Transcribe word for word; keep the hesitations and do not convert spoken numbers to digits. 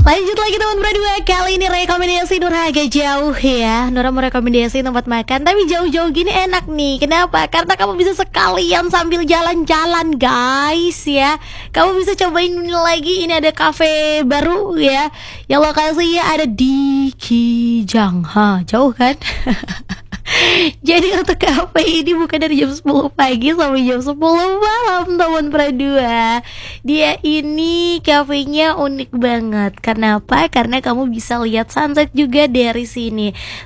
Lanjut lagi teman berdua. Kali ini rekomendasi Nura agak jauh ya. Nura mau rekomendasi tempat makan, tapi jauh-jauh gini enak nih. Kenapa? Karena kamu bisa sekalian sambil jalan-jalan guys ya. Kamu bisa cobain lagi. Ini ada cafe baru ya, yang lokasinya ada di Kijang. Ha, jauh kan? Jadi untuk kafe ini buka dari jam sepuluh pagi sampai jam sepuluh malam teman berdua. Dia ini kafenya unik banget. Kenapa? Karena kamu bisa lihat sunset juga dari sini.